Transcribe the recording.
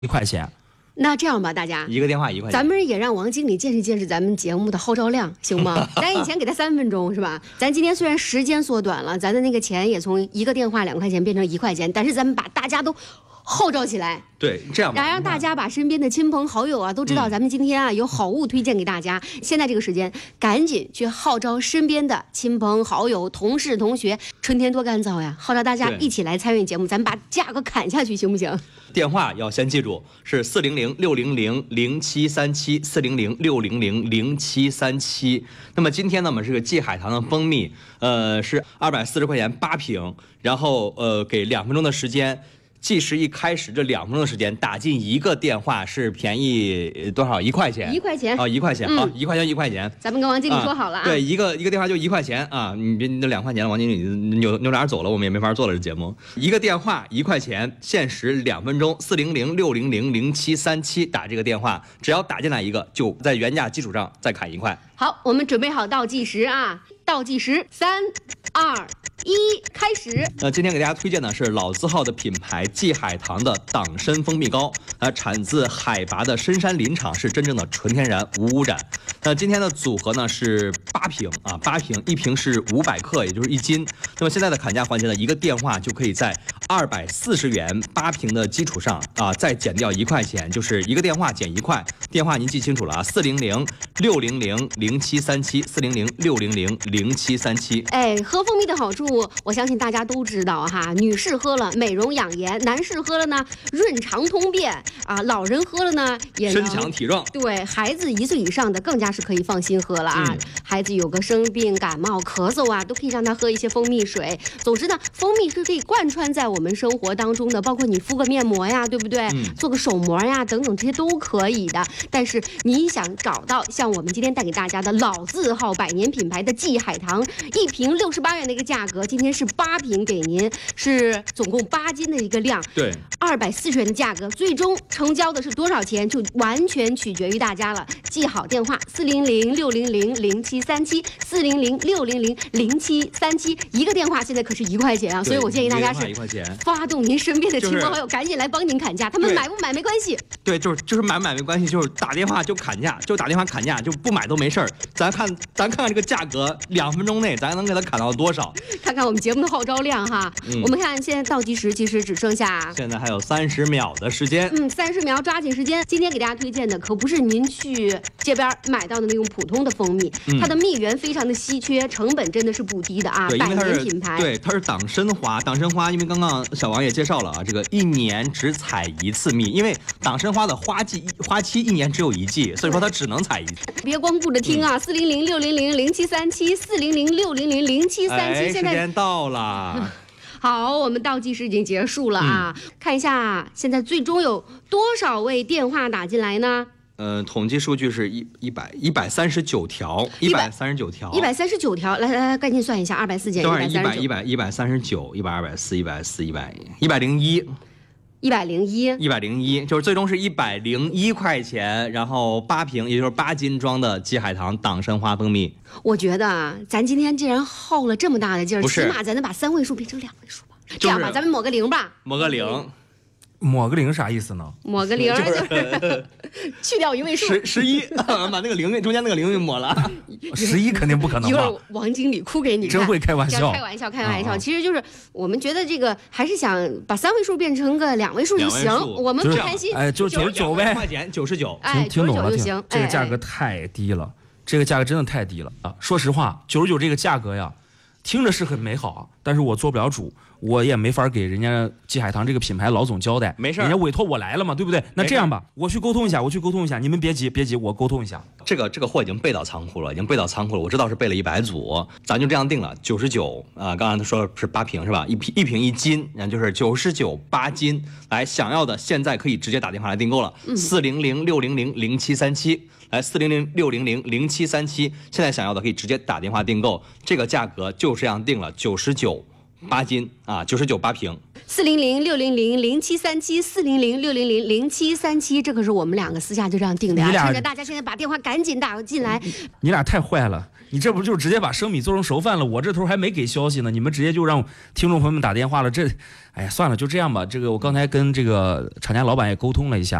1块钱。 那这样吧，大家一个电话1块钱， 咱们也让王经理见识见识咱们节目的号召量，行吗？咱以前给他3分钟是吧？咱今天虽然时间缩短了，咱的那个钱也从一个电话2块钱变成1块钱，但是咱们把大家都号召起来。 对，这样吧， 让大家把身边的亲朋好友啊都知道，咱们今天啊有好物推荐给大家。现在这个时间，赶紧去号召身边的亲朋好友、同事、同学。春天多干燥呀，号召大家一起来参与节目，咱们把价格砍下去，行不行？ 电话要先记住是400-600-0737，400-600-0737。那么今天呢，我们是个季海棠的蜂蜜，是240块钱8瓶，然后给2分钟的时间。计时一开始，这2分钟的时间打进一个电话是便宜多少？1块钱。 1块钱啊，1块钱。好，1块钱1块钱。 咱们跟王经理说好了啊。 对，一个电话就1块钱啊！你别那2块钱了，王经理扭脸走了，我们也没法做了这节目。一个电话1块钱，限时2分钟，400-600-0737打这个电话，只要打进来一个，就在原价基础上再砍1块。 好，我们准备好倒计时啊！倒计时，3、2、1，开始。 今天给大家推荐的是老字号的品牌季海棠的党参蜂蜜膏，产自海拔的深山林场，是真正的纯天然无污染。那今天的组合呢是8瓶啊，8瓶，1瓶是500克，也就是1斤。那么现在的砍价环节呢，一个电话就可以在240元8瓶的基础上啊，再减掉1块钱，就是一个电话减1块。电话您记清楚了啊，400-600-0737，400-600-0737。 哎，喝蜂蜜的好处，我相信大家都知道哈。女士喝了美容养颜，男士喝了呢润肠通便啊，老人喝了呢也身强体壮。 对，孩子1岁以上的更加是可以放心喝了啊。孩子有个生病、感冒、咳嗽啊，都可以让他喝一些蜂蜜水。总之呢，蜂蜜是可以贯穿在我们生活当中的，包括你敷个面膜呀，对不对？做个手膜呀，等等，这些都可以的。但是你想找到像我们今天带给大家的老字号百年品牌的季海棠，1瓶68元的一个价格，今天是8瓶给您，是总共8斤的一个量， 对 ，240元的价格，最终成交的是多少钱，就完全取决于大家了。记好电话：400-600-0737，400-600-0737，一个电话现在可是1块钱啊，所以我建议大家是 1块钱， 发动您身边的亲朋好友，赶紧来帮您砍价，他们买不买没关系。 对，就是买不买没关系，就是打电话就砍价，就打电话砍价，就不买都没事儿。咱看看这个价格，2分钟内咱能给它砍到多少？ 看看我们节目的号召量哈。我们看现在倒计时，其实只剩下现在还有30秒的时间。 30秒，抓紧时间。今天给大家推荐的可不是您去街边买到的那种普通的蜂蜜，它的蜜源非常的稀缺，成本真的是不低的啊。 对，因为它是品牌， 对，它是党参花，党参花，因为刚刚小王也介绍了啊，这个1年只采1次蜜，因为党参花的花期1年只有1季，所以说它只能采1次。 别光顾着听啊，400-600-0737，400-600-0737， 现在时间到了。 好，我们倒计时已经结束了啊，看一下现在最终有多少位电话打进来呢？ 统计数据是139条，139条 ，139条，来，赶紧算一下，240减139，139、 140、 101， 就是最终是101块钱，然后8瓶，也就是8斤装的季海棠党参花蜂蜜。 我觉得啊，咱今天既然耗了这么大的劲儿，起码咱能把3位数变成2位数吧。这样吧，咱们抹个0吧。 抹个0。 抹个0啥意思呢？ 抹个0就是去掉1位数 ，11，把那个0中间那个0给抹了。 11肯定不可能吧？ 一会儿王经理哭给你看， 真会开玩笑。 开玩笑，其实就是我们觉得这个还是想把3位数变成个2位数就行，我们不开心。 就99呗， 2块钱99。 听懂了就行。 这个价格太低了，这个价格真的太低了啊！说实话，99这个价格呀，听着是很美好，但是我做不了主。我也没法给人家季海棠这个品牌老总交代， 没事， 人家委托我来了嘛，对不对？那这样吧，我去沟通一下，你们别急，我沟通一下。 这个货已经备到仓库了，我知道是备了100组，咱就这样定了，99啊，刚刚他说是8瓶是吧？一瓶1斤，然后就是99 8斤，来想要的现在可以直接打电话来订购了，400-600-0737，来400-600-0737，现在想要的可以直接打电话订购，这个价格就这样定了，99 8斤啊，99八瓶。 400-600-0737，400-600-0737，这可是我们2个私下就这样定的呀。趁着大家现在把电话赶紧打进来。 你俩太坏了，你这不就直接把生米做成熟饭了？我这头还没给消息呢，你们直接就让听众朋友们打电话了。哎呀，算了，就这样吧。这个我刚才跟这个厂家老板也沟通了一下。